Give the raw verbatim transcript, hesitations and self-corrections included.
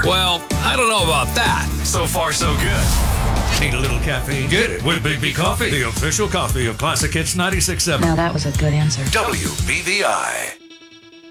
Well, I don't know about that. So far, so good. Need a little caffeine? Get it with Big B Coffee, the official coffee of Classic Hits ninety-six point seven. Now that was a good answer. W B V I.